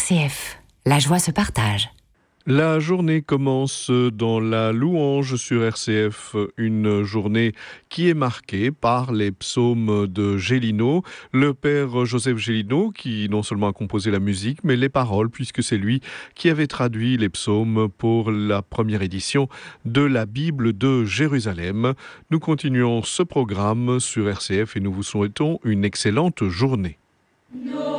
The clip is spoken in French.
RCF, la joie se partage. La journée commence dans la louange sur RCF, une journée qui est marquée par les psaumes de Gélineau, le père Joseph Gélineau qui non seulement a composé la musique mais les paroles puisque c'est lui qui avait traduit les psaumes pour la première édition de la Bible de Jérusalem. Nous continuons ce programme sur RCF et nous vous souhaitons une excellente journée.